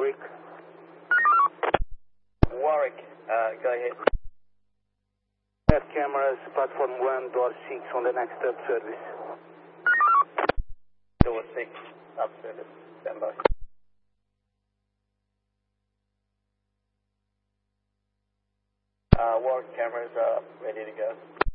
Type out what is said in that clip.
Warwick. Warwick, go ahead. Have cameras, platform 1, door 6 on the next up service. Door 6, up service, stand by. Warwick cameras are ready to go.